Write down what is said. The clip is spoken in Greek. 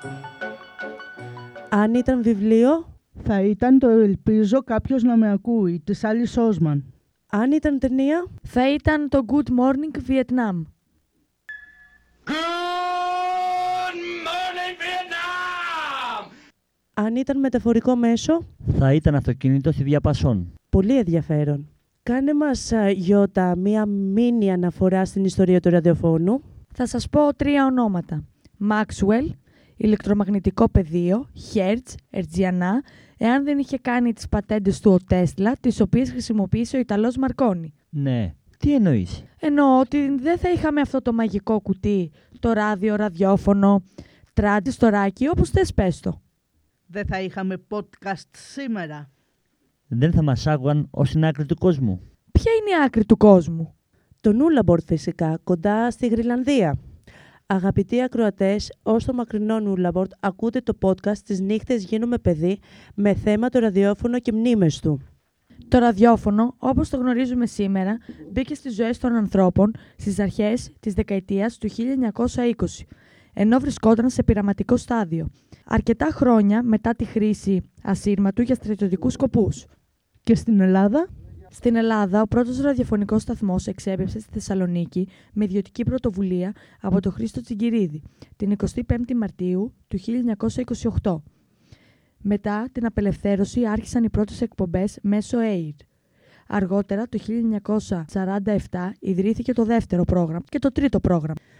Αν ήταν βιβλίο, θα ήταν το «Ελπίζω κάποιος να με ακούει» της Άλις Όσμαν. αν ήταν ταινία, θα ήταν το Good Morning Vietnam. Good morning, Vietnam! αν ήταν μεταφορικό μέσο, θα ήταν αυτοκίνητο στη διαπασόν. πολύ ενδιαφέρον. Κάνε μας, Γιώτα, μία μίνι αναφορά στην ιστορία του ραδιοφώνου. Θα σας πω 3 ονόματα. Maxwell, ηλεκτρομαγνητικό πεδίο, Hertz, Ερτζιανά, εάν δεν είχε κάνει τις πατέντες του ο Τέσλα, τις οποίες χρησιμοποίησε ο Ιταλός Μαρκόνι. Ναι, τι εννοείς? Εννοώ ότι δεν θα είχαμε αυτό το μαγικό κουτί, το ράδιο, ραδιόφωνο, τραντιστοράκι, όπως θες πες το. Δεν θα είχαμε podcast σήμερα. Δεν θα μας άκουγαν ως την άκρη του κόσμου. Ποια είναι η άκρη του κόσμου? Το Νούλαμπορτ φυσικά, κοντά στη Γρυλανδία. Αγαπητοί ακροατές, ως το μακρινό Νούλαμπορτ ακούτε το podcast «Τις νύχτες γίνομαι παιδί» με θέμα το ραδιόφωνο και μνήμες του. Το ραδιόφωνο, όπως το γνωρίζουμε σήμερα, μπήκε στις ζωές των ανθρώπων στις αρχές της δεκαετίας του 1920, ενώ βρισκόταν σε πειραματικό στάδιο, αρκετά χρόνια μετά τη χρήση ασύρματου για στρατιωτικούς σκοπούς. Και στην Ελλάδα? Στην Ελλάδα, ο πρώτος ραδιοφωνικός σταθμός εξέπεψε στη Θεσσαλονίκη με ιδιωτική πρωτοβουλία από τον Χρήστο Τσιγκυρίδη την 25η Μαρτίου του 1928. Μετά την απελευθέρωση άρχισαν οι πρώτες εκπομπές μέσω AIR. Αργότερα, το 1947, ιδρύθηκε το δεύτερο πρόγραμμα και το τρίτο πρόγραμμα.